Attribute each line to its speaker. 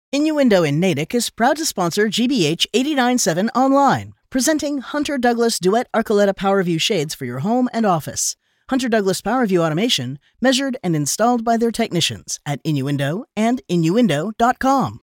Speaker 1: Innuendo in Natick is proud to sponsor GBH 89.7 Online, presenting Hunter Douglas Duet Arcoletta PowerView shades for your home and office. Hunter Douglas PowerView automation, measured and installed by their technicians at Innuendo and Innuendo.com.